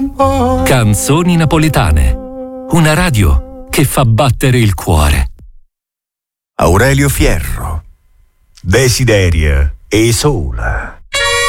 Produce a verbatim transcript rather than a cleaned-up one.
Canzoni napoletane. Una radio che fa battere il cuore. Aurelio Fierro. Desideria e sola.